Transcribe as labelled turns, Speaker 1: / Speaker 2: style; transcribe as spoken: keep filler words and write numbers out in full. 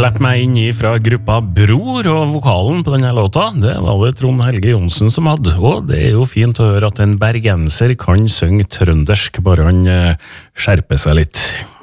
Speaker 1: Slipp meg inn i fra gruppa Bror, og vokalen på denne låta, det var det Trond Helge Johnsen som hadde, og det er jo fint å høre at en bergenser kan synge trøndersk, bare han skjerper seg litt.